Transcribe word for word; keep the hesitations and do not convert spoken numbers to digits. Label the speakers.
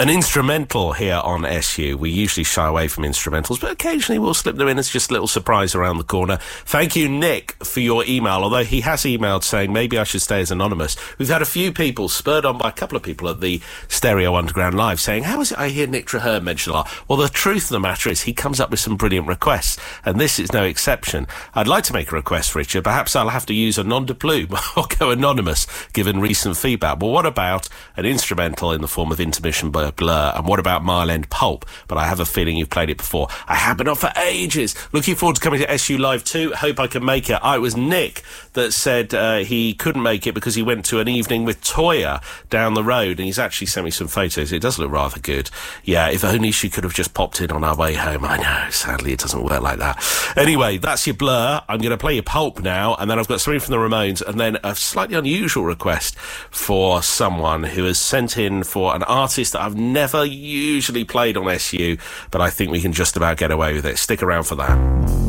Speaker 1: An instrumental here on S U. We usually shy away from instrumentals, but occasionally we'll slip them in as just a little surprise around the corner. Thank you, Nick, for your email, although he has emailed saying maybe I should stay as anonymous. We've had a few people, spurred on by a couple of people at the Stereo Underground Live, saying, how is it I hear Nick Traherne mentioned a lot? Well, the truth of the matter is he comes up with some brilliant requests, and this is no exception. I'd like to make a request, Richard. Perhaps I'll have to use a nom de plume or go anonymous, given recent feedback. Well, what about an instrumental in the form of Intermission by Blur? And what about Mile End Pulp? But I have a feeling you've played it before. I have, but not for ages. Looking forward to coming to S U Live too. Hope I can make it. Oh, it was Nick that said uh, he couldn't make it because he went to an evening with Toyah down the road, and he's actually sent me some photos. It does look rather good. Yeah, if only she could have just popped in on our way home. I know, sadly it doesn't work like that. Anyway, that's your Blur. I'm going to play your Pulp now, and then I've got something from the Ramones, and then a slightly unusual request for someone who has sent in for an artist that I've never usually played on S U, but I think we can just about get away with it. Stick around for that.